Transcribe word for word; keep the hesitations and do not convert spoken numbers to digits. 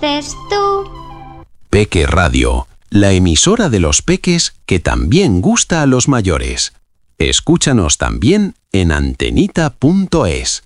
dices tú? Peque Radio, la emisora de los peques que también gusta a los mayores. Escúchanos también en antenita punto es.